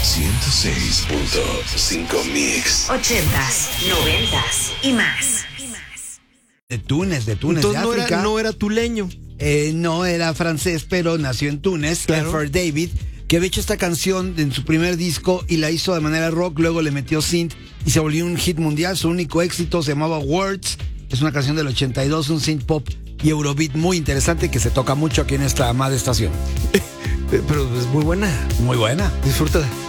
106.5 Mix. 80s, 90s y más. De Túnez, Entonces de África. no era tuleño. No era francés, pero nació en Túnez. Claro. Edward David, que había hecho esta canción en su primer disco y la hizo de manera rock, luego le metió synth y se volvió un hit mundial. Su único éxito se llamaba Words. Es una canción del 82, un synth pop y Eurobeat muy interesante que se toca mucho aquí en esta amada estación. Pero es muy buena. Muy buena. Disfruta.